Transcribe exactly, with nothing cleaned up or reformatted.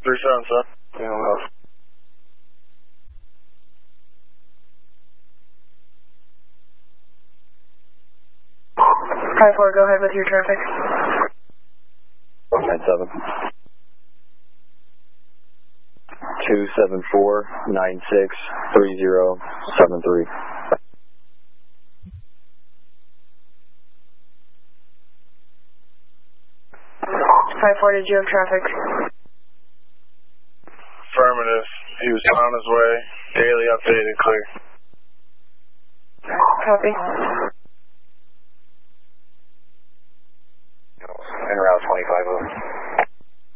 three seven seven. Yeah, well. five four, go ahead with your traffic. nine seven. two seven four nine six three zero seven three. five four, did you have traffic? Affirmative. He was on his way. Daily updated, clear. Copy. En route twenty-five.